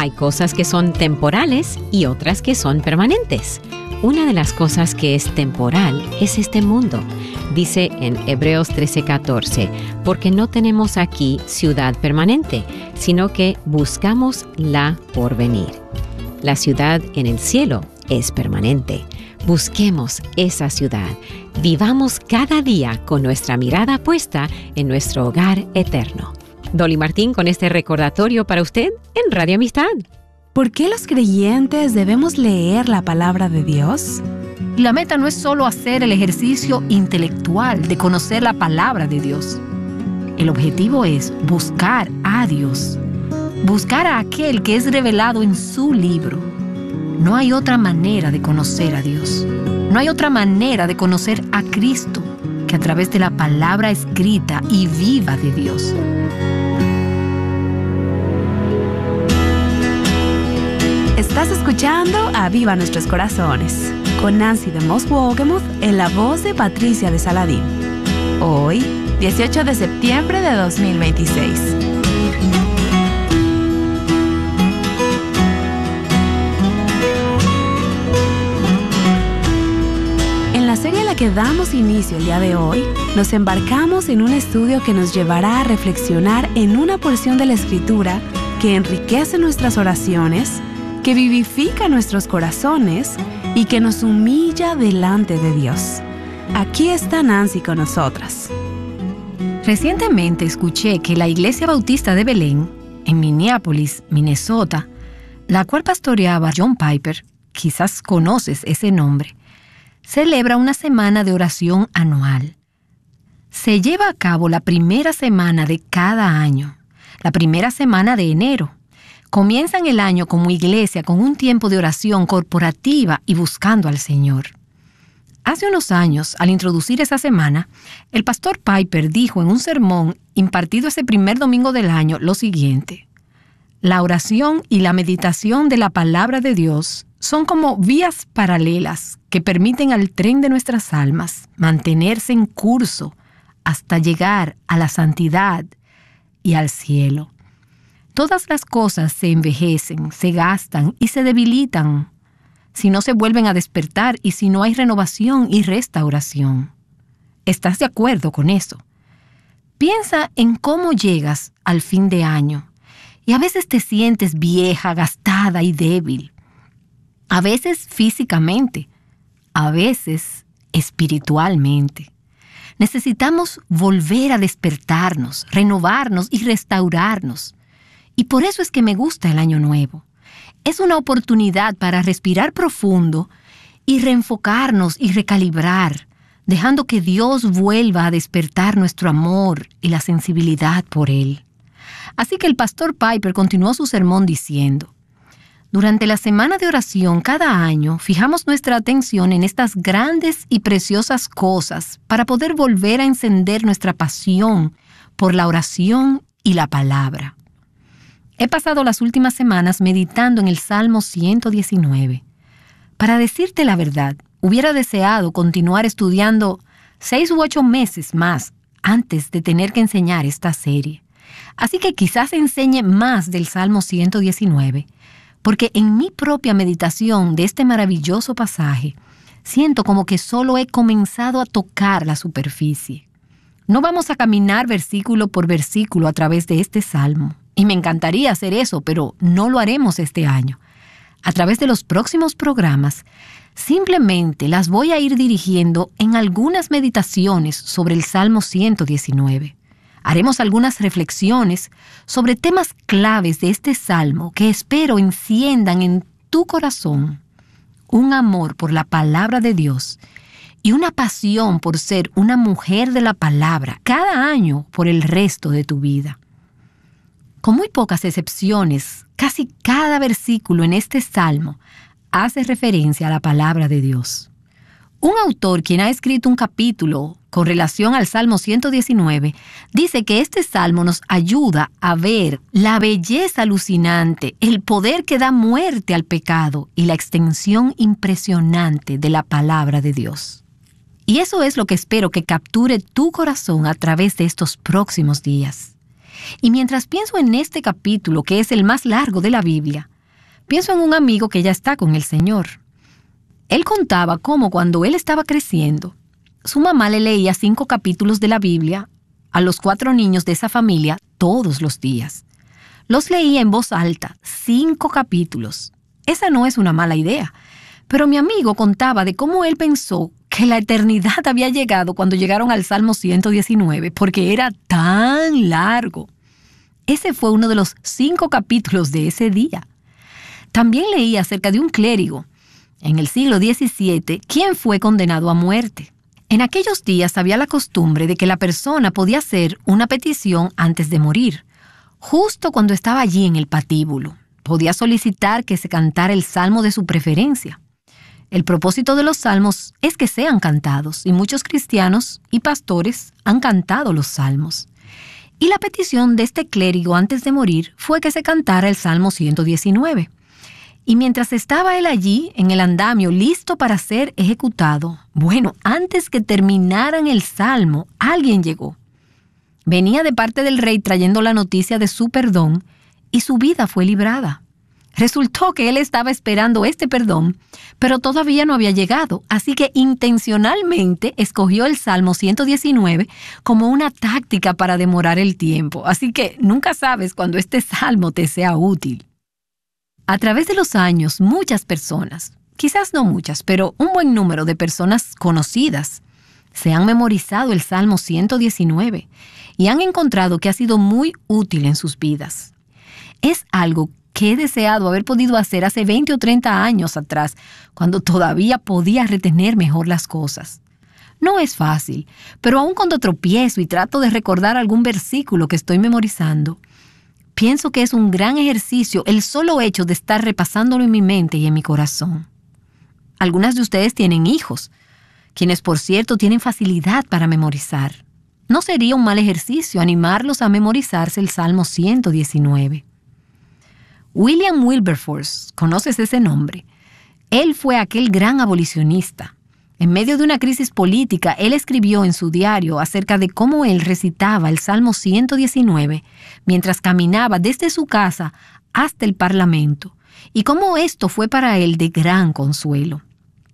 Hay cosas que son temporales y otras que son permanentes. Una de las cosas que es temporal es este mundo. Dice en Hebreos 13:14, porque no tenemos aquí ciudad permanente, sino que buscamos la porvenir. La ciudad en el cielo es permanente. Busquemos esa ciudad. Vivamos cada día con nuestra mirada puesta en nuestro hogar eterno. Dolly Martín con este recordatorio para usted en Radio Amistad. ¿Por qué los creyentes debemos leer la palabra de Dios? La meta no es solo hacer el ejercicio intelectual de conocer la palabra de Dios. El objetivo es buscar a Dios, buscar a aquel que es revelado en su libro. No hay otra manera de conocer a Dios. No hay otra manera de conocer a Cristo que a través de la palabra escrita y viva de Dios. Estás escuchando Aviva Nuestros Corazones con Nancy de Moss Wogemuth en la voz de Patricia de Saladín. Hoy, 18 de septiembre de 2026. En la serie a la que damos inicio el día de hoy, nos embarcamos en un estudio que nos llevará a reflexionar en una porción de la Escritura que enriquece nuestras oraciones, que vivifica nuestros corazones y que nos humilla delante de Dios. Aquí está Nancy con nosotras. Recientemente escuché que la Iglesia Bautista de Belén, en Minneapolis, Minnesota, la cual pastoreaba John Piper, quizás conoces ese nombre, celebra una semana de oración anual. Se lleva a cabo la primera semana de cada año, la primera semana de enero. Comienzan el año como iglesia con un tiempo de oración corporativa y buscando al Señor. Hace unos años, al introducir esa semana, el pastor Piper dijo en un sermón impartido ese primer domingo del año lo siguiente: la oración y la meditación de la palabra de Dios son como vías paralelas que permiten al tren de nuestras almas mantenerse en curso hasta llegar a la santidad y al cielo. Todas las cosas se envejecen, se gastan y se debilitan si no se vuelven a despertar y si no hay renovación y restauración. ¿Estás de acuerdo con eso? Piensa en cómo llegas al fin de año y a veces te sientes vieja, gastada y débil. A veces físicamente, a veces espiritualmente. Necesitamos volver a despertarnos, renovarnos y restaurarnos. Y por eso es que me gusta el Año Nuevo. Es una oportunidad para respirar profundo y reenfocarnos y recalibrar, dejando que Dios vuelva a despertar nuestro amor y la sensibilidad por Él. Así que el pastor Piper continuó su sermón diciendo: durante la semana de oración cada año fijamos nuestra atención en estas grandes y preciosas cosas para poder volver a encender nuestra pasión por la oración y la palabra. He pasado las últimas semanas meditando en el Salmo 119. Para decirte la verdad, hubiera deseado continuar estudiando 6 u 8 meses más antes de tener que enseñar esta serie. Así que quizás enseñe más del Salmo 119, porque en mi propia meditación de este maravilloso pasaje, siento como que solo he comenzado a tocar la superficie. No vamos a caminar versículo por versículo a través de este salmo. Y me encantaría hacer eso, pero no lo haremos este año. A través de los próximos programas, simplemente las voy a ir dirigiendo en algunas meditaciones sobre el Salmo 119. Haremos algunas reflexiones sobre temas claves de este salmo que espero enciendan en tu corazón un amor por la palabra de Dios y una pasión por ser una mujer de la palabra cada año por el resto de tu vida. Con muy pocas excepciones, casi cada versículo en este salmo hace referencia a la palabra de Dios. Un autor quien ha escrito un capítulo con relación al Salmo 119 dice que este salmo nos ayuda a ver la belleza alucinante, el poder que da muerte al pecado y la extensión impresionante de la palabra de Dios. Y eso es lo que espero que capture tu corazón a través de estos próximos días. Y mientras pienso en este capítulo, que es el más largo de la Biblia, Pienso en un amigo que ya está con el Señor. Él contaba cómo cuando él estaba creciendo, su mamá le leía 5 capítulos de la Biblia a los 4 niños de esa familia todos los días. Los leía en voz alta, 5 capítulos. Esa no es una mala idea, pero mi amigo contaba de cómo él pensó que la eternidad había llegado cuando llegaron al Salmo 119, porque era tan largo. Ese fue uno de los 5 capítulos de ese día. También leía acerca de un clérigo en el siglo XVII, quien fue condenado a muerte. En aquellos días había la costumbre de que la persona podía hacer una petición antes de morir. Justo cuando estaba allí en el patíbulo, podía solicitar que se cantara el salmo de su preferencia. El propósito de los salmos es que sean cantados, y muchos cristianos y pastores han cantado los salmos. Y la petición de este clérigo antes de morir fue que se cantara el Salmo 119. Y mientras estaba él allí, en el andamio, listo para ser ejecutado, antes que terminaran el salmo, alguien llegó. Venía de parte del rey trayendo la noticia de su perdón, y su vida fue librada. Resultó que él estaba esperando este perdón, pero todavía no había llegado, así que intencionalmente escogió el Salmo 119 como una táctica para demorar el tiempo. Así que nunca sabes cuándo este salmo te sea útil. A través de los años, muchas personas, quizás no muchas, pero un buen número de personas conocidas, se han memorizado el Salmo 119 y han encontrado que ha sido muy útil en sus vidas. Es algo que he deseado haber podido hacer hace 20 o 30 años atrás, cuando todavía podía retener mejor las cosas. No es fácil, pero aun cuando tropiezo y trato de recordar algún versículo que estoy memorizando, pienso que es un gran ejercicio el solo hecho de estar repasándolo en mi mente y en mi corazón. Algunas de ustedes tienen hijos, quienes por cierto tienen facilidad para memorizar. No sería un mal ejercicio animarlos a memorizarse el Salmo 119. William Wilberforce, ¿conoces ese nombre? Él fue aquel gran abolicionista. En medio de una crisis política, él escribió en su diario acerca de cómo él recitaba el Salmo 119 mientras caminaba desde su casa hasta el Parlamento, y cómo esto fue para él de gran consuelo.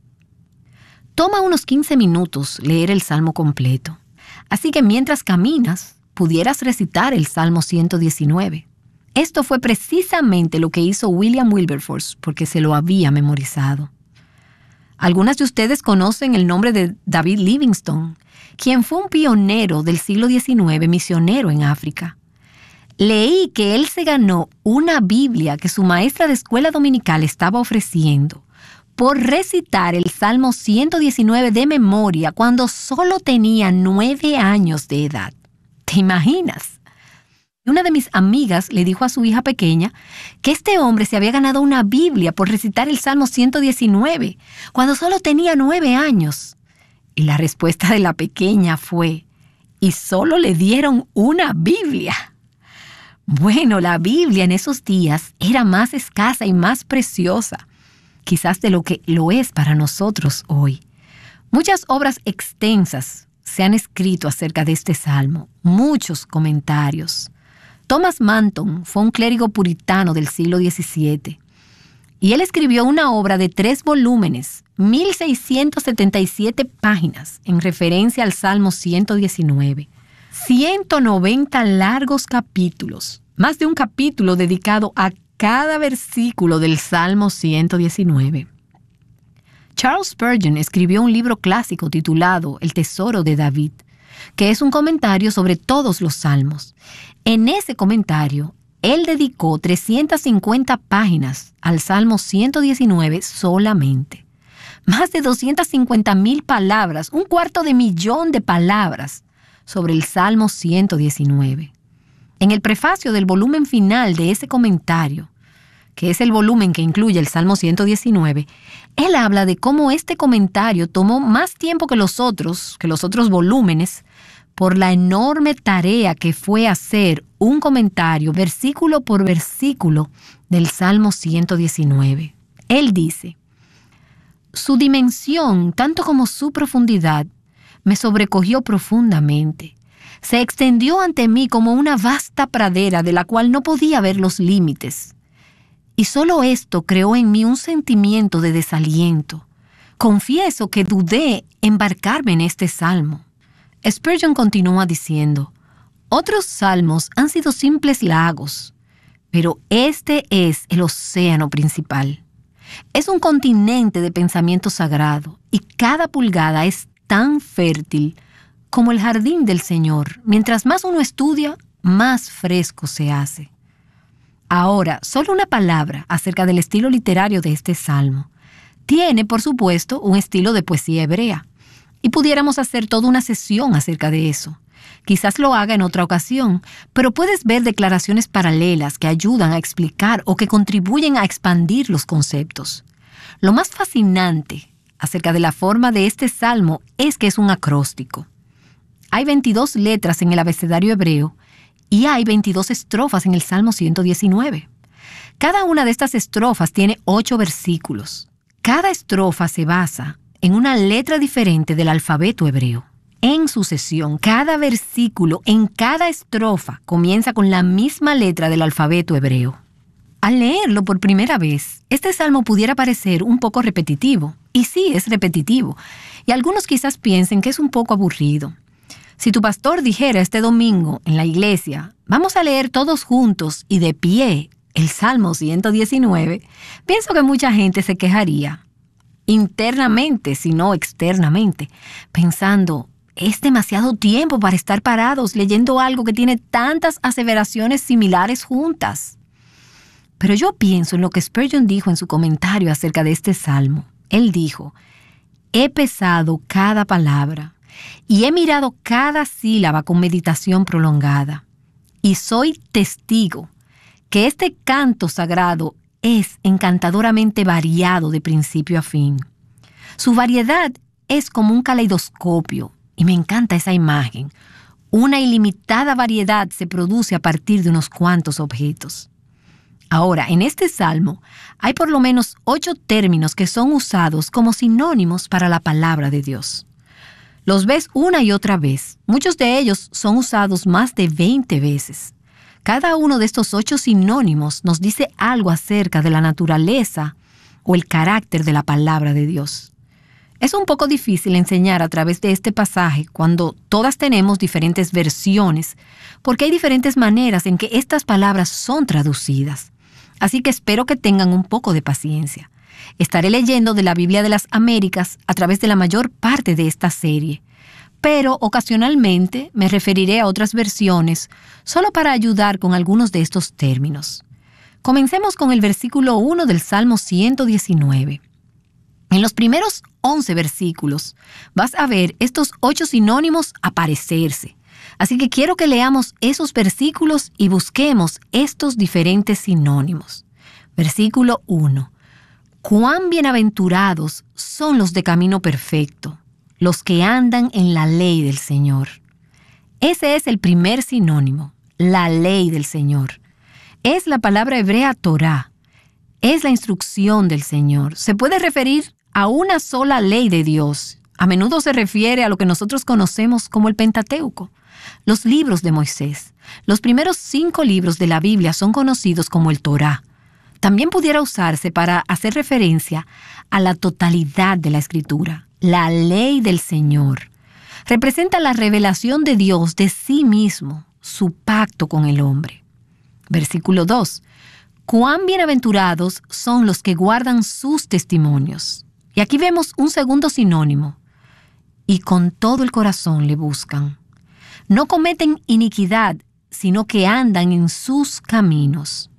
Toma unos 15 minutos leer el Salmo completo, así que mientras caminas, pudieras recitar el Salmo 119. Esto fue precisamente lo que hizo William Wilberforce, porque se lo había memorizado. Algunas de ustedes conocen el nombre de David Livingstone, quien fue un pionero del siglo XIX, misionero en África. Leí que él se ganó una Biblia que su maestra de escuela dominical estaba ofreciendo por recitar el Salmo 119 de memoria cuando solo tenía 9 años de edad. ¿Te imaginas? Una de mis amigas le dijo a su hija pequeña que este hombre se había ganado una Biblia por recitar el Salmo 119, cuando solo tenía 9 años. Y la respuesta de la pequeña fue, ¿y solo le dieron una Biblia? Bueno, la Biblia en esos días era más escasa y más preciosa, quizás de lo que lo es para nosotros hoy. Muchas obras extensas se han escrito acerca de este salmo, muchos comentarios. Thomas Manton fue un clérigo puritano del siglo XVII y él escribió una obra de 3 volúmenes, 1677 páginas, en referencia al Salmo 119. 190 largos capítulos, más de un capítulo dedicado a cada versículo del Salmo 119. Charles Spurgeon escribió un libro clásico titulado El Tesoro de David, que es un comentario sobre todos los salmos. En ese comentario, él dedicó 350 páginas al Salmo 119 solamente. Más de 250,000 palabras, 250,000 de palabras sobre el Salmo 119. En el prefacio del volumen final de ese comentario, que es el volumen que incluye el Salmo 119, él habla de cómo este comentario tomó más tiempo que los otros volúmenes, por la enorme tarea que fue hacer un comentario versículo por versículo del Salmo 119. Él dice, su dimensión, tanto como su profundidad, me sobrecogió profundamente. Se extendió ante mí como una vasta pradera de la cual no podía ver los límites. Y solo esto creó en mí un sentimiento de desaliento. Confieso que dudé embarcarme en este salmo. Spurgeon continúa diciendo, otros salmos han sido simples lagos, pero este es el océano principal. Es un continente de pensamiento sagrado y cada pulgada es tan fértil como el jardín del Señor. Mientras más uno estudia, más fresco se hace. Ahora, solo una palabra acerca del estilo literario de este salmo. Tiene, por supuesto, un estilo de poesía hebrea. Y pudiéramos hacer toda una sesión acerca de eso. Quizás lo haga en otra ocasión, pero puedes ver declaraciones paralelas que ayudan a explicar o que contribuyen a expandir los conceptos. Lo más fascinante acerca de la forma de este salmo es que es un acróstico. Hay 22 letras en el abecedario hebreo y hay 22 estrofas en el Salmo 119. Cada una de estas estrofas tiene 8 versículos. Cada estrofa se basa en una letra diferente del alfabeto hebreo. En sucesión, cada versículo en cada estrofa comienza con la misma letra del alfabeto hebreo. Al leerlo por primera vez, este salmo pudiera parecer un poco repetitivo. Y sí, es repetitivo. Y algunos quizás piensen que es un poco aburrido. Si tu pastor dijera este domingo en la iglesia, vamos a leer todos juntos y de pie el Salmo 119, pienso que mucha gente se quejaría, internamente, si no externamente, pensando, es demasiado tiempo para estar parados leyendo algo que tiene tantas aseveraciones similares juntas. Pero yo pienso en lo que Spurgeon dijo en su comentario acerca de este salmo. Él dijo, he pesado cada palabra y he mirado cada sílaba con meditación prolongada. Y soy testigo que este canto sagrado es encantadoramente variado de principio a fin. Su variedad es como un caleidoscopio, y me encanta esa imagen. Una ilimitada variedad se produce a partir de unos cuantos objetos. Ahora, en este salmo hay por lo menos 8 términos que son usados como sinónimos para la palabra de Dios. Los ves una y otra vez. Muchos de ellos son usados más de 20 veces. Cada uno de estos 8 sinónimos nos dice algo acerca de la naturaleza o el carácter de la palabra de Dios. Es un poco difícil enseñar a través de este pasaje cuando todas tenemos diferentes versiones, porque hay diferentes maneras en que estas palabras son traducidas. Así que espero que tengan un poco de paciencia. Estaré leyendo de la Biblia de las Américas a través de la mayor parte de esta serie, pero ocasionalmente me referiré a otras versiones solo para ayudar con algunos de estos términos. Comencemos con el versículo 1 del Salmo 119. En los primeros 11 versículos vas a ver estos 8 sinónimos aparecerse. Así que quiero que leamos esos versículos y busquemos estos diferentes sinónimos. Versículo 1. Cuán bienaventurados son los de camino perfecto, los que andan en la ley del Señor. Ese es el primer sinónimo, la ley del Señor. Es la palabra hebrea Torá. Es la instrucción del Señor. Se puede referir a una sola ley de Dios. A menudo se refiere a lo que nosotros conocemos como el Pentateuco, los libros de Moisés. Los primeros 5 libros de la Biblia son conocidos como el Torá. También pudiera usarse para hacer referencia a la totalidad de la Escritura. La ley del Señor representa la revelación de Dios de sí mismo, su pacto con el hombre. Versículo 2. Cuán bienaventurados son los que guardan sus testimonios. Y aquí vemos un segundo sinónimo. Y con todo el corazón le buscan. No cometen iniquidad, sino que andan en sus caminos.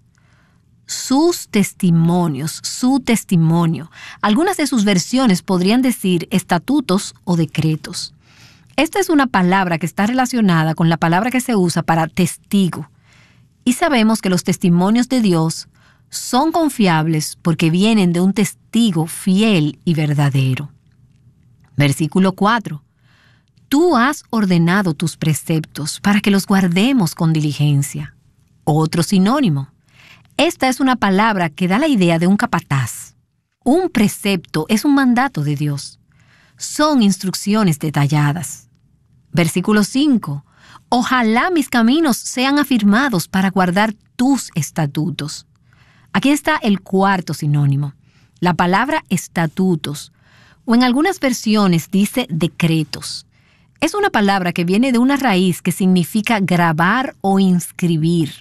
Sus testimonios, su testimonio. Algunas de sus versiones podrían decir estatutos o decretos. Esta es una palabra que está relacionada con la palabra que se usa para testigo. Y sabemos que los testimonios de Dios son confiables porque vienen de un testigo fiel y verdadero. Versículo 4. Tú has ordenado tus preceptos para que los guardemos con diligencia. Otro sinónimo. Esta es una palabra que da la idea de un capataz. Un precepto es un mandato de Dios. Son instrucciones detalladas. Versículo 5. Ojalá mis caminos sean afirmados para guardar tus estatutos. Aquí está el cuarto sinónimo, la palabra estatutos, o en algunas versiones dice decretos. Es una palabra que viene de una raíz que significa grabar o inscribir.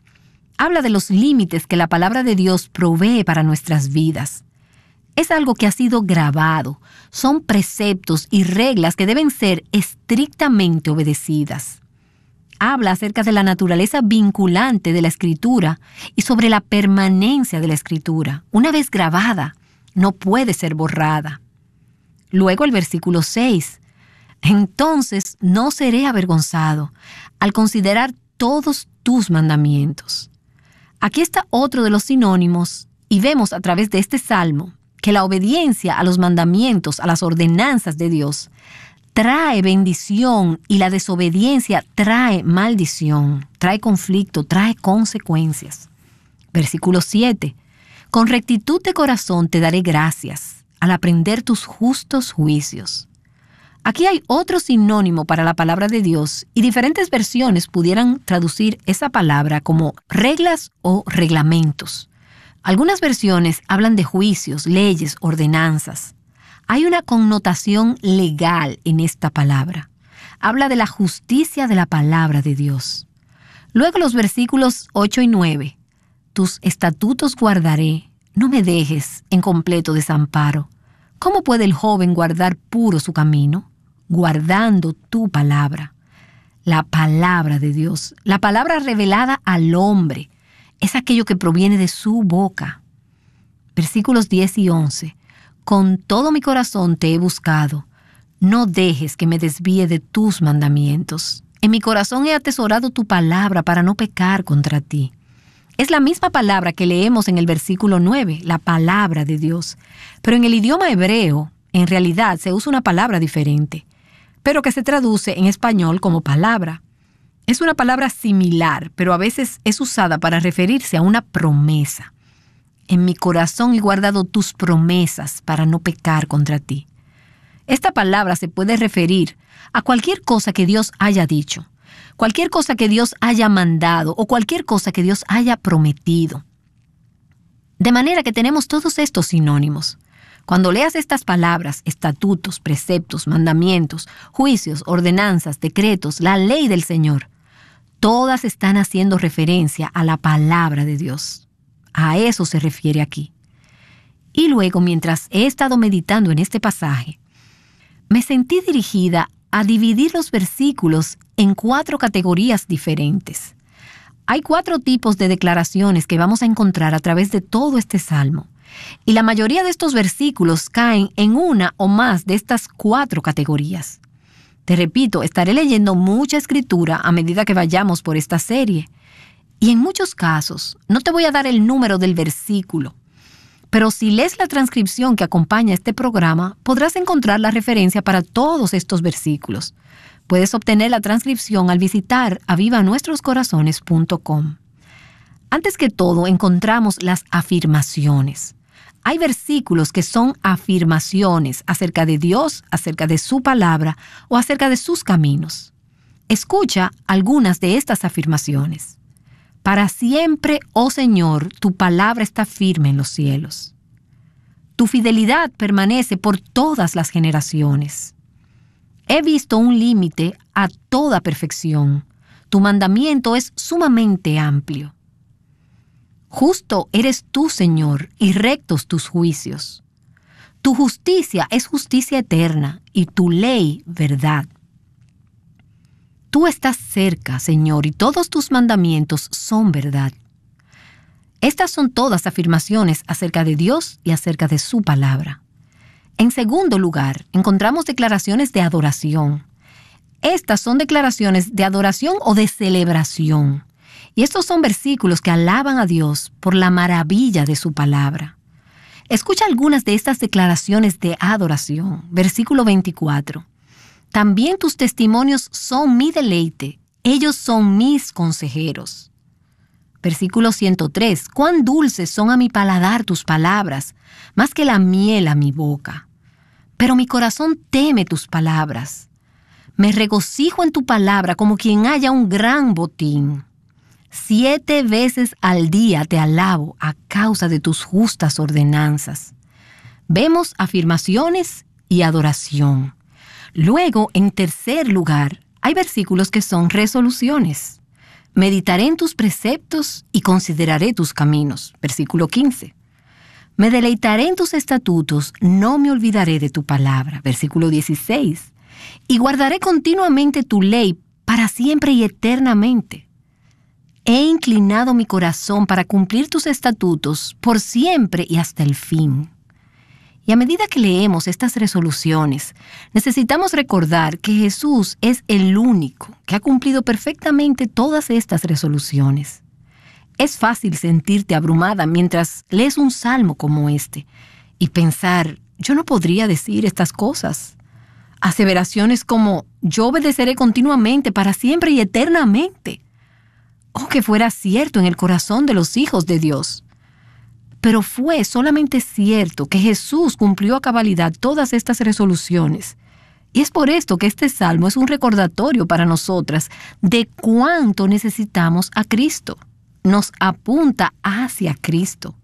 Habla de los límites que la palabra de Dios provee para nuestras vidas. Es algo que ha sido grabado. Son preceptos y reglas que deben ser estrictamente obedecidas. Habla acerca de la naturaleza vinculante de la Escritura y sobre la permanencia de la Escritura. Una vez grabada, no puede ser borrada. Luego el versículo 6. Entonces no seré avergonzado al considerar todos tus mandamientos. Aquí está otro de los sinónimos y vemos a través de este salmo que la obediencia a los mandamientos, a las ordenanzas de Dios, trae bendición y la desobediencia trae maldición, trae conflicto, trae consecuencias. Versículo 7. Con rectitud de corazón te daré gracias al aprender tus justos juicios. Aquí hay otro sinónimo para la palabra de Dios y diferentes versiones pudieran traducir esa palabra como reglas o reglamentos. Algunas versiones hablan de juicios, leyes, ordenanzas. Hay una connotación legal en esta palabra. Habla de la justicia de la palabra de Dios. Luego los versículos 8 y 9. Tus estatutos guardaré, no me dejes en completo desamparo. ¿Cómo puede el joven guardar puro su camino? Guardando tu palabra. La palabra de Dios, la palabra revelada al hombre, es aquello que proviene de su boca. Versículos 10 y 11. Con todo mi corazón te he buscado. No dejes que me desvíe de tus mandamientos. En mi corazón he atesorado tu palabra para no pecar contra ti. Es la misma palabra que leemos en el versículo 9, la palabra de Dios. Pero en el idioma hebreo, en realidad se usa una palabra diferente, pero que se traduce en español como palabra. Es una palabra similar, pero a veces es usada para referirse a una promesa. En mi corazón he guardado tus promesas para no pecar contra ti. Esta palabra se puede referir a cualquier cosa que Dios haya dicho, cualquier cosa que Dios haya mandado o cualquier cosa que Dios haya prometido. De manera que tenemos todos estos sinónimos. Cuando leas estas palabras, estatutos, preceptos, mandamientos, juicios, ordenanzas, decretos, la ley del Señor, todas están haciendo referencia a la palabra de Dios. A eso se refiere aquí. Y luego, mientras he estado meditando en este pasaje, me sentí dirigida a dividir los versículos en 4 categorías diferentes. Hay 4 tipos de declaraciones que vamos a encontrar a través de todo este salmo. Y la mayoría de estos versículos caen en una o más de estas 4 categorías. Te repito, estaré leyendo mucha escritura a medida que vayamos por esta serie. Y en muchos casos, no te voy a dar el número del versículo, pero si lees la transcripción que acompaña este programa, podrás encontrar la referencia para todos estos versículos. Puedes obtener la transcripción al visitar avivanuestroscorazones.com. Antes que todo, encontramos las afirmaciones. Hay versículos que son afirmaciones acerca de Dios, acerca de su palabra o acerca de sus caminos. Escucha algunas de estas afirmaciones. Para siempre, oh Señor, tu palabra está firme en los cielos. Tu fidelidad permanece por todas las generaciones. He visto un límite a toda perfección. Tu mandamiento es sumamente amplio. Justo eres tú, Señor, y rectos tus juicios. Tu justicia es justicia eterna y tu ley, verdad. Tú estás cerca, Señor, y todos tus mandamientos son verdad. Estas son todas afirmaciones acerca de Dios y acerca de su palabra. En segundo lugar, encontramos declaraciones de adoración. Estas son declaraciones de adoración o de celebración. Y estos son versículos que alaban a Dios por la maravilla de su palabra. Escucha algunas de estas declaraciones de adoración. Versículo 24. También tus testimonios son mi deleite, ellos son mis consejeros. Versículo 103. Cuán dulces son a mi paladar tus palabras, más que la miel a mi boca. Pero mi corazón teme tus palabras. Me regocijo en tu palabra como quien halla un gran botín. 7 veces al día te alabo a causa de tus justas ordenanzas. Vemos afirmaciones y adoración. Luego, en tercer lugar, hay versículos que son resoluciones. Meditaré en tus preceptos y consideraré tus caminos. Versículo 15. Me deleitaré en tus estatutos, no me olvidaré de tu palabra. Versículo 16. Y guardaré continuamente tu ley para siempre y eternamente. He inclinado mi corazón para cumplir tus estatutos por siempre y hasta el fin. Y a medida que leemos estas resoluciones, necesitamos recordar que Jesús es el único que ha cumplido perfectamente todas estas resoluciones. Es fácil sentirte abrumada mientras lees un salmo como este y pensar, yo no podría decir estas cosas. Aseveraciones como, yo obedeceré continuamente para siempre y eternamente. Oh, que fuera cierto en el corazón de los hijos de Dios. Pero fue solamente cierto que Jesús cumplió a cabalidad todas estas resoluciones. Y es por esto que este salmo es un recordatorio para nosotras de cuánto necesitamos a Cristo. Nos apunta hacia Cristo.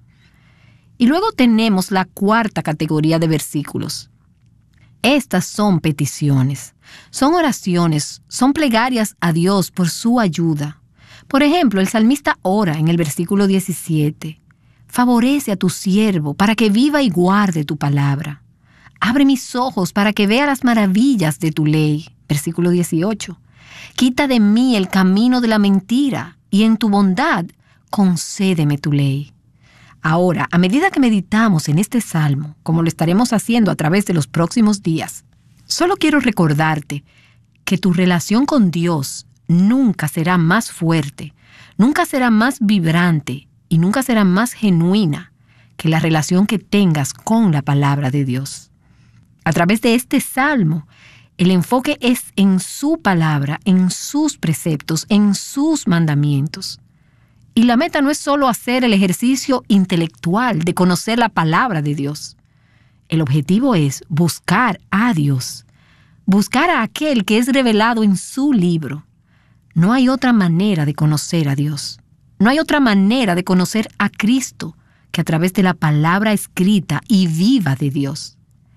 Y luego tenemos la cuarta categoría de versículos. Estas son peticiones, son oraciones, son plegarias a Dios por su ayuda. Por ejemplo, el salmista ora en el versículo 17. Favorece a tu siervo para que viva y guarde tu palabra. Abre mis ojos para que vea las maravillas de tu ley. Versículo 18. Quita de mí el camino de la mentira y en tu bondad concédeme tu ley. Ahora, a medida que meditamos en este salmo, como lo estaremos haciendo a través de los próximos días, solo quiero recordarte que tu relación con Dios nunca será más fuerte, nunca será más vibrante y nunca será más genuina que la relación que tengas con la palabra de Dios. A través de este salmo, el enfoque es en su palabra, en sus preceptos, en sus mandamientos. Y la meta no es solo hacer el ejercicio intelectual de conocer la palabra de Dios. El objetivo es buscar a Dios, buscar a aquel que es revelado en su libro. No hay otra manera de conocer a Dios. No hay otra manera de conocer a Cristo que a través de la palabra escrita y viva de Dios.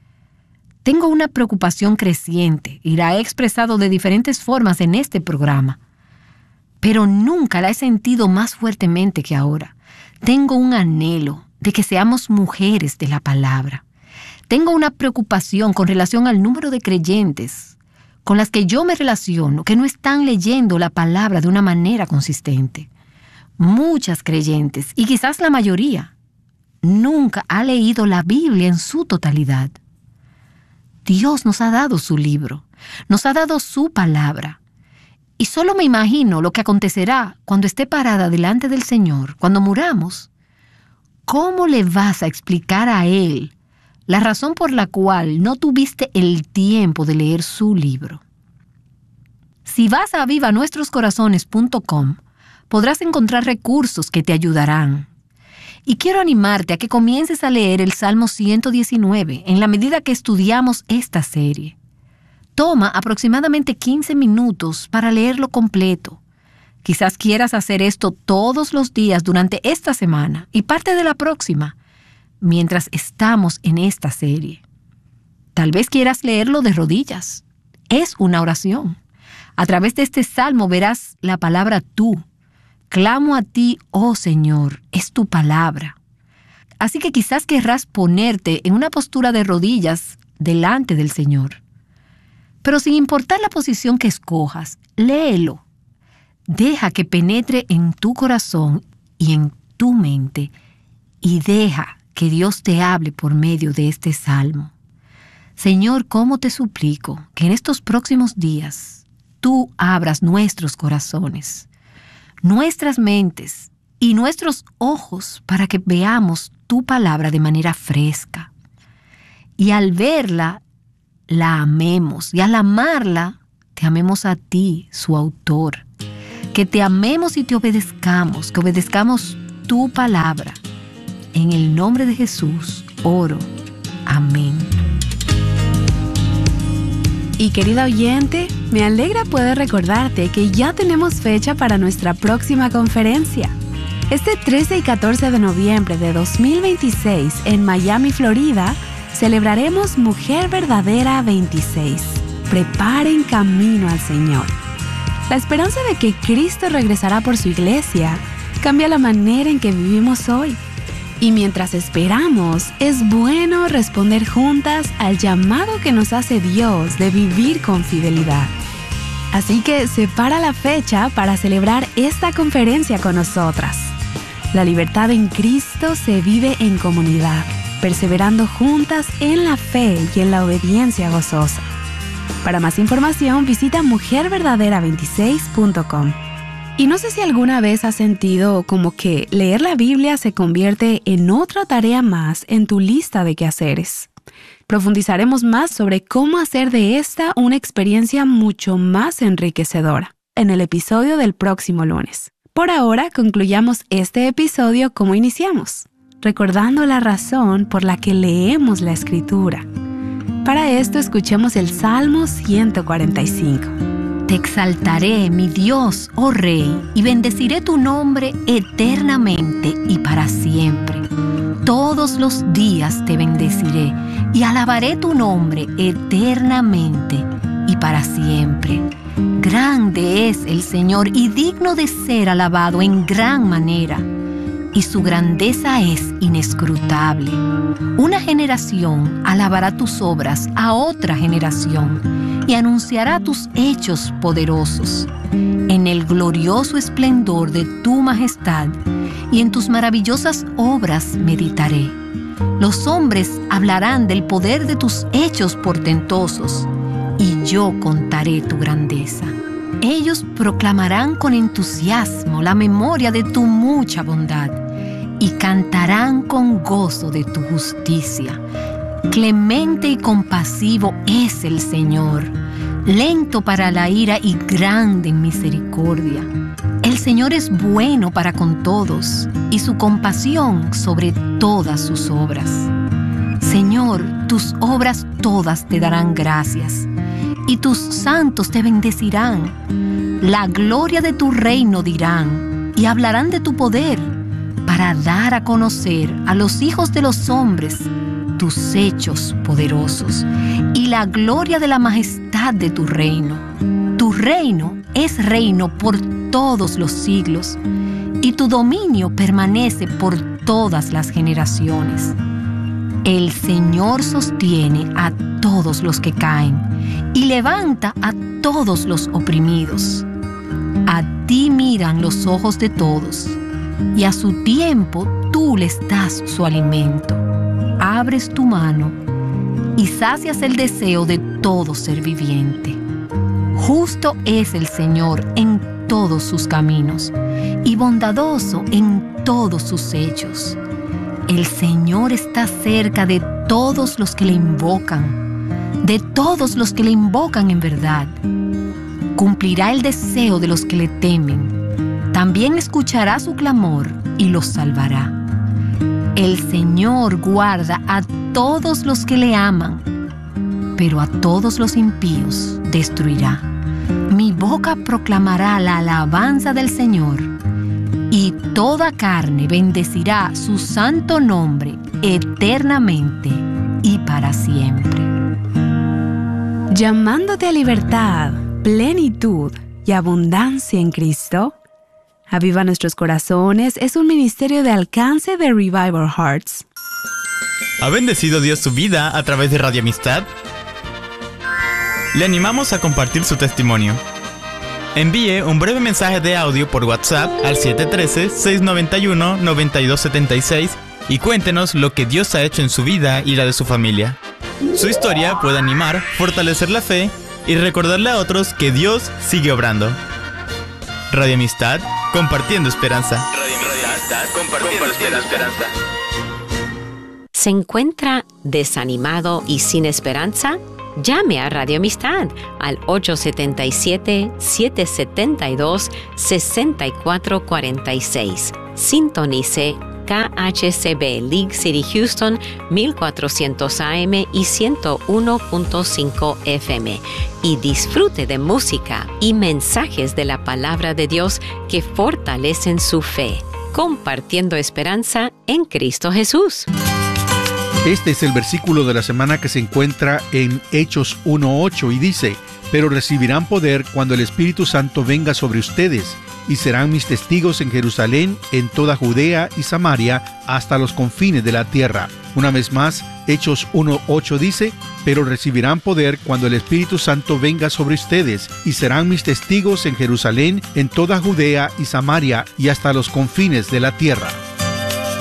Tengo una preocupación creciente y la he expresado de diferentes formas en este programa, pero nunca la he sentido más fuertemente que ahora. Tengo un anhelo de que seamos mujeres de la palabra. Tengo una preocupación con relación al número de creyentes con las que yo me relaciono que no están leyendo la palabra de una manera consistente. Muchas creyentes, y quizás la mayoría, nunca ha leído la Biblia en su totalidad. Dios nos ha dado su libro, nos ha dado su palabra. Y solo me imagino lo que acontecerá cuando esté parada delante del Señor, cuando muramos. ¿Cómo le vas a explicar a Él la razón por la cual no tuviste el tiempo de leer su libro? Si vas a avivanuestroscorazones.com, podrás encontrar recursos que te ayudarán. Y quiero animarte a que comiences a leer el Salmo 119 en la medida que estudiamos esta serie. Toma aproximadamente 15 minutos para leerlo completo. Quizás quieras hacer esto todos los días durante esta semana y parte de la próxima, mientras estamos en esta serie. Tal vez quieras leerlo de rodillas. Es una oración. A través de este salmo verás la palabra tú. Clamo a ti, oh Señor, es tu palabra. Así que quizás querrás ponerte en una postura de rodillas delante del Señor. Pero sin importar la posición que escojas, léelo. Deja que penetre en tu corazón y en tu mente y deja que Dios te hable por medio de este salmo. Señor, cómo te suplico que en estos próximos días tú abras nuestros corazones, nuestras mentes y nuestros ojos para que veamos tu palabra de manera fresca. Y al verla, la amemos. Y al amarla, te amemos a ti, su autor. Que te amemos y te obedezcamos, que obedezcamos tu palabra. En el nombre de Jesús, oro. Amén. Y querida oyente, me alegra poder recordarte que ya tenemos fecha para nuestra próxima conferencia. Este 13 y 14 de noviembre de 2026 en Miami, Florida, celebraremos Mujer Verdadera 26. Preparen camino al Señor. La esperanza de que Cristo regresará por su iglesia cambia la manera en que vivimos hoy. Y mientras esperamos, es bueno responder juntas al llamado que nos hace Dios de vivir con fidelidad. Así que separa la fecha para celebrar esta conferencia con nosotras. La libertad en Cristo se vive en comunidad, perseverando juntas en la fe y en la obediencia gozosa. Para más información, visita mujerverdadera26.com. Y no sé si alguna vez has sentido como que leer la Biblia se convierte en otra tarea más en tu lista de quehaceres. Profundizaremos más sobre cómo hacer de esta una experiencia mucho más enriquecedora en el episodio del próximo lunes. Por ahora, concluyamos este episodio como iniciamos, recordando la razón por la que leemos la Escritura. Para esto, escuchemos el Salmo 145. Te exaltaré, mi Dios, oh Rey, y bendeciré tu nombre eternamente y para siempre. Todos los días te bendeciré y alabaré tu nombre eternamente y para siempre. Grande es el Señor y digno de ser alabado en gran manera, y su grandeza es inescrutable. Una generación alabará tus obras a otra generación y anunciará tus hechos poderosos. En el glorioso esplendor de tu majestad y en tus maravillosas obras meditaré. Los hombres hablarán del poder de tus hechos portentosos, y yo contaré tu grandeza. Ellos proclamarán con entusiasmo la memoria de tu mucha bondad y cantarán con gozo de tu justicia. Clemente y compasivo es el Señor, lento para la ira y grande en misericordia. El Señor es bueno para con todos y su compasión sobre todas sus obras. Señor, tus obras todas te darán gracias y tus santos te bendecirán. La gloria de tu reino dirán y hablarán de tu poder para dar a conocer a los hijos de los hombres tus hechos poderosos y la gloria de la majestad de tu reino. Tu reino es reino por todos los siglos y tu dominio permanece por todas las generaciones. El Señor sostiene a todos los que caen y levanta a todos los oprimidos. A ti miran los ojos de todos y a su tiempo tú les das su alimento. Abres tu mano y sacias el deseo de todo ser viviente. Justo es el Señor en todos sus caminos y bondadoso en todos sus hechos. El Señor está cerca de todos los que le invocan, de todos los que le invocan en verdad. Cumplirá el deseo de los que le temen. También escuchará su clamor y los salvará. El Señor guarda a todos los que le aman, pero a todos los impíos destruirá. Mi boca proclamará la alabanza del Señor, y toda carne bendecirá su santo nombre eternamente y para siempre. Llamándote a libertad, plenitud y abundancia en Cristo, Aviva Nuestros Corazones es un ministerio de alcance de Revival Hearts. ¿Ha bendecido Dios su vida a través de Radio Amistad? Le animamos a compartir su testimonio. Envíe un breve mensaje de audio por WhatsApp al 713-691-9276 y cuéntenos lo que Dios ha hecho en su vida y la de su familia. Su historia puede animar, fortalecer la fe y recordarle a otros que Dios sigue obrando. Radio Amistad, compartiendo esperanza. Radio Amistad, compartiendo esperanza. ¿Se encuentra desanimado y sin esperanza? Llame a Radio Amistad al 877-772-6446. Sintonice KHCB League City Houston 1400 AM y 101.5 FM. Y disfrute de música y mensajes de la palabra de Dios que fortalecen su fe, compartiendo esperanza en Cristo Jesús. Este es el versículo de la semana que se encuentra en Hechos 1:8 y dice: pero recibirán poder cuando el Espíritu Santo venga sobre ustedes, y serán mis testigos en Jerusalén, en toda Judea y Samaria, hasta los confines de la tierra. Una vez más, Hechos 1:8 dice: pero recibirán poder cuando el Espíritu Santo venga sobre ustedes, y serán mis testigos en Jerusalén, en toda Judea y Samaria, y hasta los confines de la tierra.